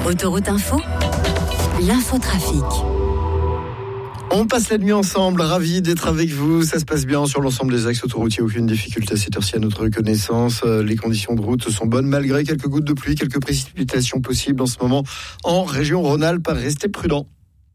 Autoroute Info, l'infotrafic. On passe la nuit ensemble, ravi d'être avec vous. Ça se passe bien sur l'ensemble des axes autoroutiers, aucune difficulté à cette heure-ci à notre connaissance. Les conditions de route sont bonnes malgré quelques gouttes de pluie, quelques précipitations possibles en ce moment en région Rhône-Alpes. Restez prudents.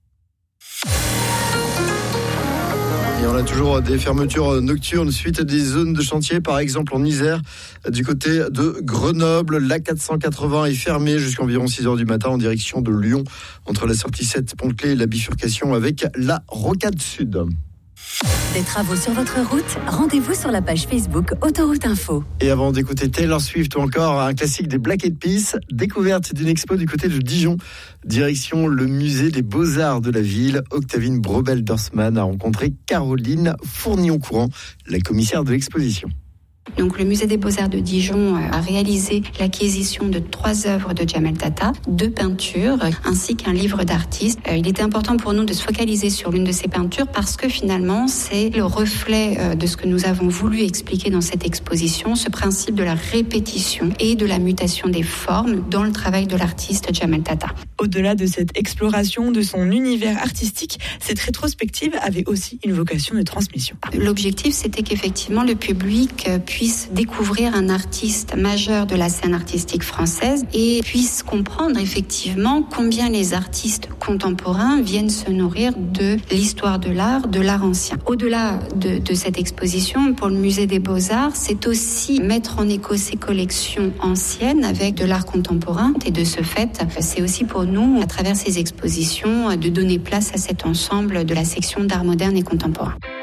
Et on a toujours des fermetures nocturnes suite à des zones de chantier, par exemple en Isère, du côté de Grenoble. La 480 est fermée jusqu'à environ 6h du matin en direction de Lyon, entre la sortie 7 Pont-Clé et la bifurcation avec la Rocade Sud. Des travaux sur votre route, rendez-vous sur la page Facebook Autoroute Info. Et avant d'écouter Taylor Swift ou encore un classique des Black Eyed Peas, découverte d'une expo du côté de Dijon, direction le musée des Beaux-Arts de la ville. Octavine Brobel-Dorsman a rencontré Caroline Fournion-Courant, la commissaire de l'exposition. Donc, le musée des Beaux-Arts de Dijon a réalisé l'acquisition de 3 œuvres de Djamel Tata, 2 peintures, ainsi qu'un livre d'artiste. Il était important pour nous de se focaliser sur l'une de ces peintures parce que finalement, c'est le reflet de ce que nous avons voulu expliquer dans cette exposition, ce principe de la répétition et de la mutation des formes dans le travail de l'artiste Djamel Tata. Au-delà de cette exploration de son univers artistique, cette rétrospective avait aussi une vocation de transmission. L'objectif, c'était qu'effectivement, le public puisse découvrir un artiste majeur de la scène artistique française et puisse comprendre effectivement combien les artistes contemporains viennent se nourrir de l'histoire de l'art ancien. Au-delà de cette exposition, pour le musée des Beaux-Arts, c'est aussi mettre en écho ces collections anciennes avec de l'art contemporain. Et de ce fait, c'est aussi pour nous, à travers ces expositions, de donner place à cet ensemble de la section d'art moderne et contemporain.